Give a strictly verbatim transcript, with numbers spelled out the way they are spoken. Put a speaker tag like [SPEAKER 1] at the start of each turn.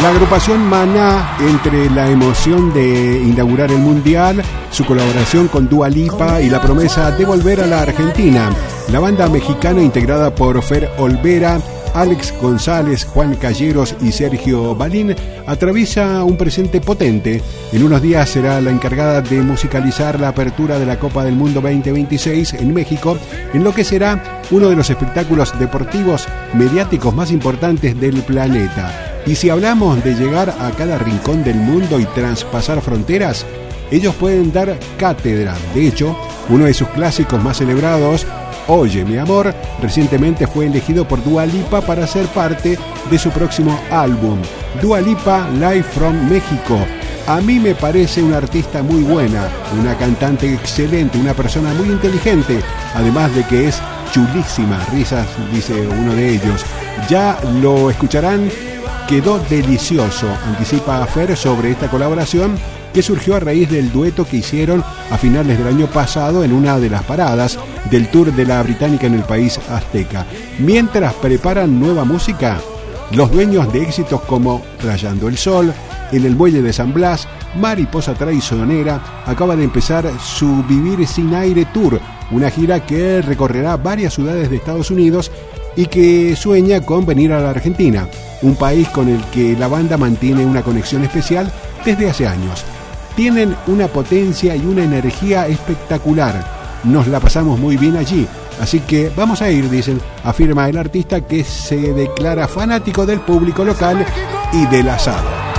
[SPEAKER 1] La agrupación Maná, entre la emoción de inaugurar el Mundial, su colaboración con Dua Lipa y la promesa de volver a la Argentina. La banda mexicana, integrada por Fer Olvera, Alex González, Juan Calleros y Sergio Balín, atraviesa un presente potente. En unos días será la encargada de musicalizar la apertura de la Copa del Mundo veinte veintiséis en México, en lo que será uno de los espectáculos deportivos mediáticos más importantes del planeta. Y si hablamos de llegar a cada rincón del mundo y traspasar fronteras, ellos pueden dar cátedra. De hecho, uno de sus clásicos más celebrados, Oye mi amor, recientemente fue elegido por Dua Lipa para ser parte de su próximo álbum, Dua Lipa Live from México. A mí me parece una artista muy buena, una cantante excelente, una persona muy inteligente, además de que es chulísima. Risas, dice uno de ellos. Ya lo escucharán. Quedó delicioso, anticipa Fer sobre esta colaboración que surgió a raíz del dueto que hicieron a finales del año pasado en una de las paradas del tour de la británica en el país azteca. Mientras preparan nueva música, los dueños de éxitos como Rayando el Sol, En el Muelle de San Blas, Mariposa Traicionera, acaba de empezar su Vivir Sin Aire Tour, una gira que recorrerá varias ciudades de Estados Unidos y que sueña con venir a la Argentina, un país con el que la banda mantiene una conexión especial desde hace años. Tienen una potencia y una energía espectacular. Nos la pasamos muy bien allí, así que vamos a ir, dicen, afirma el artista que se declara fanático del público local y del asado.